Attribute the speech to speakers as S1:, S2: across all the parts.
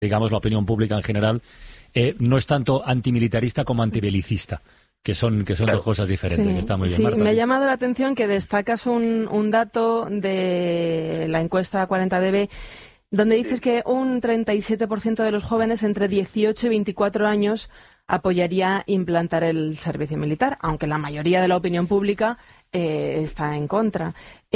S1: digamos, la opinión pública en general, no es tanto antimilitarista como antibelicista, que son dos cosas diferentes.
S2: Sí,
S1: que está muy bien.
S2: sí,
S1: Marta,
S2: me ha llamado la atención que destacas un dato de la encuesta 40DB, donde dices que un 37% de los jóvenes entre 18 y 24 años apoyaría implantar el servicio militar, aunque la mayoría de la opinión pública está en contra.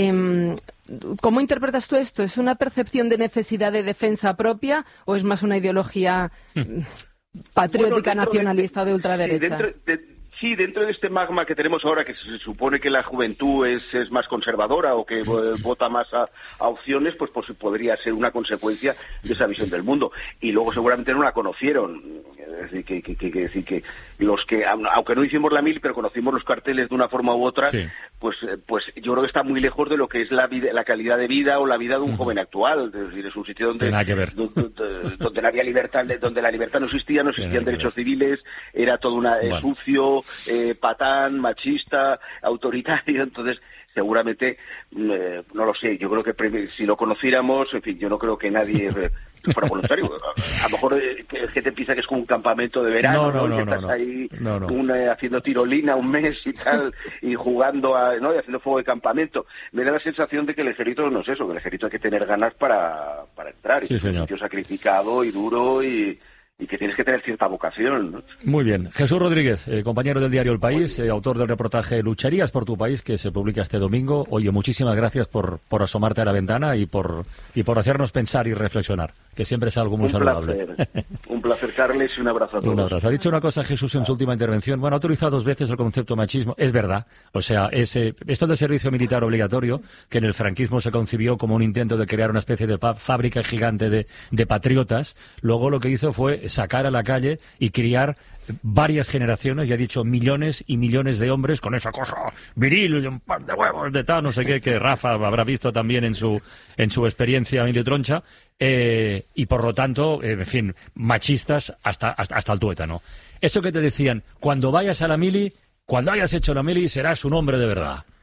S2: ¿Cómo interpretas tú esto? ¿Es una percepción de necesidad de defensa propia o es más una ideología patriótica, nacionalista de ultraderecha?
S3: Sí, dentro de este magma que tenemos ahora, que se supone que la juventud es más conservadora o que vota más a opciones, pues podría ser una consecuencia de esa visión del mundo. Y luego seguramente no la conocieron. Es decir, que los que, aunque no hicimos la mil, pero conocimos los carteles de una forma u otra, sí. pues yo creo que está muy lejos de lo que es la calidad de vida o la vida de un joven actual. Es decir, es un sitio donde
S1: nada que ver.
S3: donde no había libertad, donde la libertad no existían derechos civiles, era todo sucio, patán, machista, autoritario. Entonces seguramente, no lo sé, yo creo que si lo conociéramos, en fin, yo no creo que nadie fuera voluntario. A lo mejor gente piensa que es como un campamento de verano, que estás ahí haciendo tirolina un mes y tal, y jugando y haciendo fuego de campamento. Me da la sensación de que el ejército no es eso, que el ejército hay que tener ganas para entrar,
S1: sí,
S3: y es un sitio sacrificado y duro y que tienes que tener cierta vocación, ¿no?
S1: Muy bien. Jesús Rodríguez, compañero del diario El País, autor del reportaje Lucharías por tu país, que se publica este domingo. Oye, muchísimas gracias por asomarte a la ventana y por hacernos pensar y reflexionar, que siempre es algo muy saludable.
S3: Un placer, Carles, y un abrazo a todos.
S1: Un abrazo. Ha dicho una cosa Jesús en su última intervención. Bueno, ha utilizado 2 veces el concepto de machismo. Es verdad. O sea, esto del servicio militar obligatorio, que en el franquismo se concibió como un intento de crear una especie de fábrica gigante de patriotas, luego lo que hizo fue sacar a la calle y criar varias generaciones, ya he dicho, millones y millones de hombres con esa cosa viril y un par de huevos de tal, no sé qué, que Rafa habrá visto también en su experiencia militroncha, y por lo tanto, en fin, machistas hasta el tuétano. Eso que te decían, cuando vayas a la mili, cuando hayas hecho la mili, serás un hombre de verdad.